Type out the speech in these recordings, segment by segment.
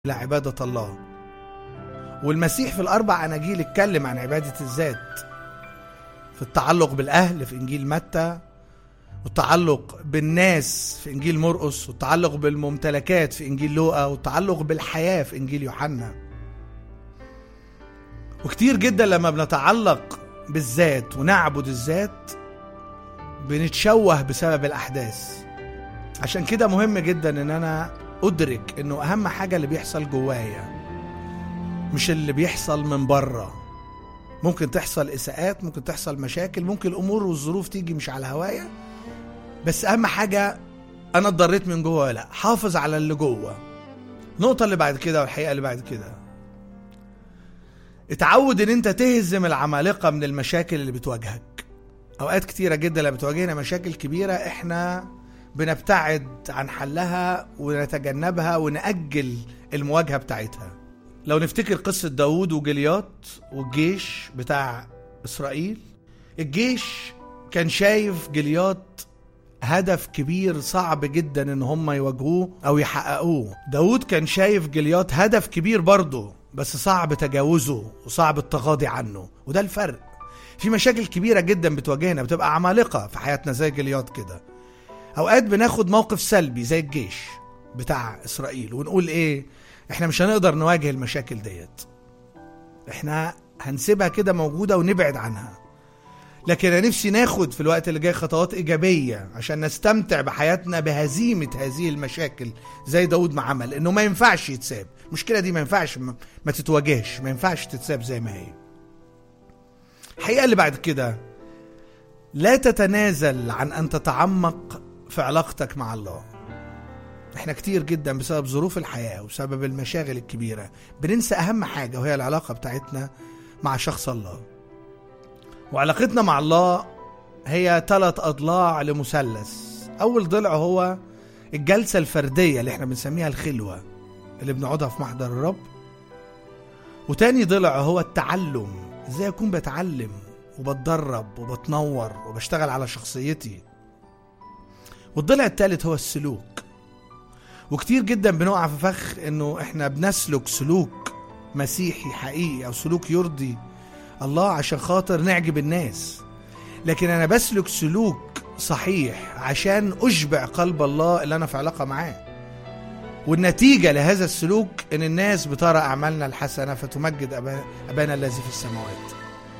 إلى عبادة الله. والمسيح في الأربع أناجيل اتكلم عن عبادة الذات، في التعلق بالأهل في إنجيل متى، والتعلق بالناس في إنجيل مرقس، والتعلق بالممتلكات في إنجيل لوقا، والتعلق بالحياة في إنجيل يوحنا. وكتير جدا لما بنتعلق بالذات ونعبد الذات بنتشوه بسبب الأحداث. عشان كده مهم جدا ان انا ادرك انه اهم حاجة اللي بيحصل جوايا مش اللي بيحصل من بره. ممكن تحصل اساءات، ممكن تحصل مشاكل، ممكن الامور والظروف تيجي مش على هوايا، بس اهم حاجة انا اتضريت من جوه ولا لا. حافظ على اللي جوه. النقطة اللي بعد كده والحقيقة اللي بعد كده، اتعود ان انت تهزم العمالقة من المشاكل اللي بتواجهك. اوقات كتيرة جدا لما بتواجهنا مشاكل كبيرة احنا بنبتعد عن حلها ونتجنبها ونأجل المواجهة بتاعتها. لو نفتكر قصة داود وجليات والجيش بتاع إسرائيل، الجيش كان شايف جليات هدف كبير صعب جدا ان هم يواجهوه او يحققوه. داود كان شايف جليات هدف كبير برضه، بس صعب تجاوزه وصعب التغاضي عنه. وده الفرق. في مشاكل كبيرة جدا بتواجهنا بتبقى عمالقة في حياتنا زي جليات كده. اوقات بناخد موقف سلبي زي الجيش بتاع اسرائيل ونقول ايه، احنا مش هنقدر نواجه المشاكل ديت، احنا هنسيبها كده موجودة ونبعد عنها. لكن انا نفسي ناخد في الوقت اللي جاي خطوات ايجابية عشان نستمتع بحياتنا بهزيمة هذه المشاكل زي داود ما عمل. انه ما ينفعش يتساب، المشكلة دي ما ينفعش ما تتواجهش، ما ينفعش تتساب زي ما هي. الحقيقة اللي بعد كده، لا تتنازل عن ان تتعمق في علاقتك مع الله. احنا كتير جدا بسبب ظروف الحياة وبسبب المشاغل الكبيرة بننسى اهم حاجة، وهي العلاقة بتاعتنا مع شخص الله. وعلاقتنا مع الله هي 3 أضلاع لمثلث. اول ضلع هو الجلسة الفردية اللي احنا بنسميها الخلوة اللي بنقعدها في محضر الرب. وتاني ضلع هو التعلم، ازاي اكون بتعلم وبتدرب وبتنور وبشتغل على شخصيتي. والضلع الثالث هو السلوك. وكتير جدا بنقع في فخ انه احنا بنسلك سلوك مسيحي حقيقي او سلوك يرضي الله عشان خاطر نعجب الناس. لكن انا بسلك سلوك صحيح عشان اشبع قلب الله اللي انا في علاقة معاه. والنتيجة لهذا السلوك ان الناس بترى اعمالنا الحسنة فتمجد ابانا الذي في السماوات.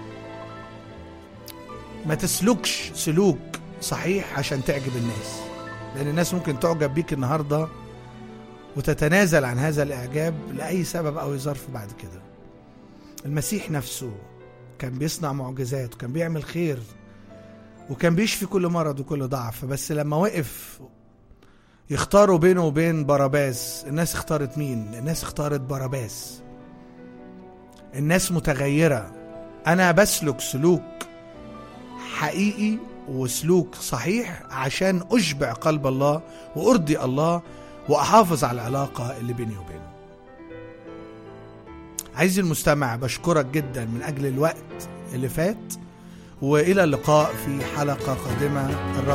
ما تسلكش سلوك صحيح عشان تعجب الناس، لأن الناس ممكن تعجب بيك النهاردة وتتنازل عن هذا الإعجاب لأي سبب أو ظرف بعد كده. المسيح نفسه كان بيصنع معجزات وكان بيعمل خير وكان بيشفي كل مرض وكل ضعف، بس لما وقف يختاروا بينه وبين باراباس، الناس اختارت مين؟ الناس اختارت باراباس. الناس متغيرة. أنا بسلك سلوك حقيقي وسلوك صحيح عشان أشبع قلب الله وأرضي الله وأحافظ على العلاقة اللي بيني وبينه. عايزي المستمع، بشكرك جدا من أجل الوقت اللي فات، وإلى اللقاء في حلقة قادمة.